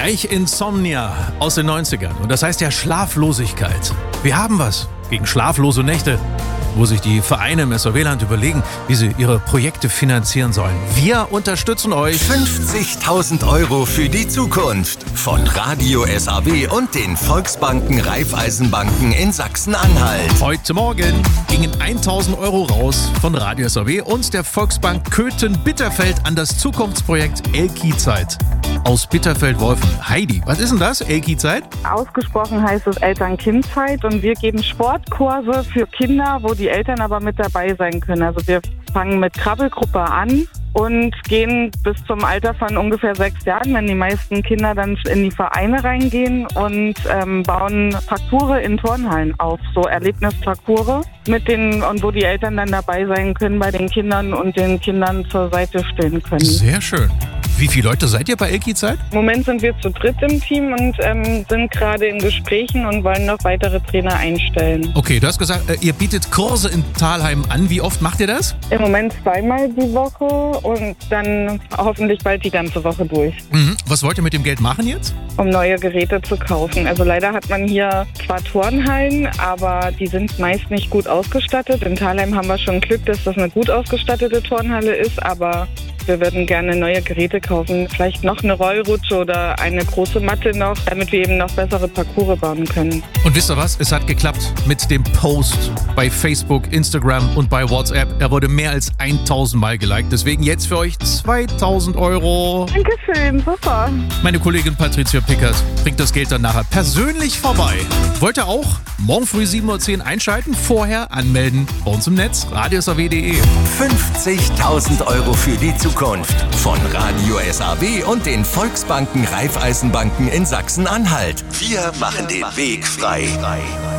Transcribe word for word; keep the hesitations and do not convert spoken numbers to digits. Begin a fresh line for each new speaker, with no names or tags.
Reich Insomnia aus den neunzigern. Und das heißt ja Schlaflosigkeit. Wir haben was gegen schlaflose Nächte, wo sich die Vereine im S A W-Land überlegen, wie sie ihre Projekte finanzieren sollen. Wir unterstützen euch.
fünfzigtausend Euro für die Zukunft von Radio S A W und den Volksbanken Raiffeisenbanken in Sachsen-Anhalt.
Heute Morgen gingen tausend Euro raus von Radio S A W und der Volksbank Köthen-Bitterfeld an das Zukunftsprojekt Elki-Zeit aus Bitterfeld-Wolfen. Heidi, was ist denn das, Elki-Zeit?
Ausgesprochen heißt es Eltern-Kind-Zeit und wir geben Sportkurse für Kinder, wo die Eltern aber mit dabei sein können. Also wir fangen mit Krabbelgruppe an und gehen bis zum Alter von ungefähr sechs Jahren, wenn die meisten Kinder dann in die Vereine reingehen und ähm, bauen Parcours in Turnhallen auf, so Erlebnisparcours mit den und wo die Eltern dann dabei sein können bei den Kindern und den Kindern zur Seite stehen können.
Sehr schön. Wie viele Leute seid ihr bei Elki-Zeit?
Im Moment sind wir zu dritt im Team und ähm, sind gerade in Gesprächen und wollen noch weitere Trainer einstellen.
Okay, du hast gesagt, äh, ihr bietet Kurse in Thalheim an. Wie oft macht ihr das?
Im Moment zweimal die Woche und dann hoffentlich bald die ganze Woche durch.
Mhm. Was wollt ihr mit dem Geld machen jetzt?
Um neue Geräte zu kaufen. Also leider hat man hier zwar Turnhallen, aber die sind meist nicht gut ausgestattet. In Thalheim haben wir schon Glück, dass das eine gut ausgestattete Turnhalle ist, aber wir würden gerne neue Geräte kaufen, vielleicht noch eine Rollrutsche oder eine große Matte noch, damit wir eben noch bessere Parcours bauen können.
Und wisst ihr was? Es hat geklappt mit dem Post bei Facebook, Instagram und bei WhatsApp. Er wurde mehr als tausend Mal geliked. Deswegen jetzt für euch zweitausend Euro.
Dankeschön, super.
Meine Kollegin Patricia Pickert bringt das Geld dann nachher persönlich vorbei. Wollt ihr auch morgen früh sieben Uhr zehn einschalten? Vorher anmelden bei uns im Netz, radio s a w punkt d e.
fünfzigtausend Euro für die Zukunft von Radio S A W und den Volksbanken Raiffeisenbanken in Sachsen-Anhalt. Wir machen den Weg frei.